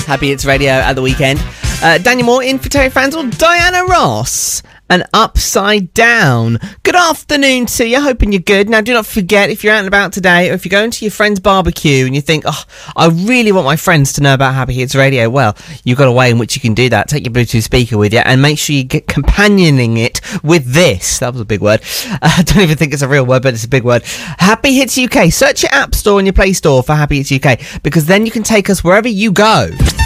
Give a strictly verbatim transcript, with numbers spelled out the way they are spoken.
Happy Hits Radio at the weekend. Uh, Daniel Moore in for Terry Fansel, Diana Ross, and Upside Down. Good afternoon to you, hoping you're good. Now, do not forget, if you're out and about today, or if you're going to your friend's barbecue and you think, oh, I really want my friends to know about Happy Hits Radio, well, you've got a way in which you can do that. Take your Bluetooth speaker with you and make sure you get companioning it with this. That was a big word. Uh, I don't even think it's a real word, but it's a big word. Happy Hits U K. Search your App Store and your Play Store for Happy Hits U K, because then you can take us wherever you go.